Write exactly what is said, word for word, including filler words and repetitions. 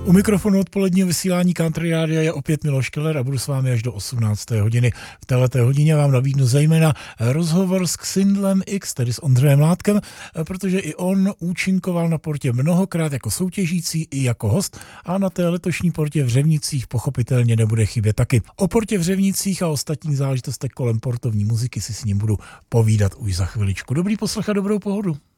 U mikrofonu odpoledního vysílání Country Rádia je opět Miloš Keller a budu s vámi až do osmnácté hodiny. V této hodině vám nabídnu zejména rozhovor s Xindlem X, tedy s Ondřejem Mládkem, protože i on účinkoval na portě mnohokrát jako soutěžící i jako host a na té letošní portě v Řevnicích pochopitelně nebude chybět taky. O portě v Řevnicích a ostatních záležitostech kolem portovní muziky si s ním budu povídat už za chviličku. Dobrý poslech a dobrou pohodu.